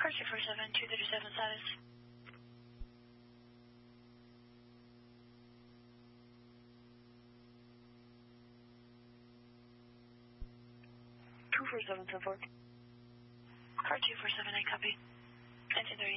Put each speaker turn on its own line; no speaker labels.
Car 247, 237 status. 247, 10-4. Car 247, I copy. 1937.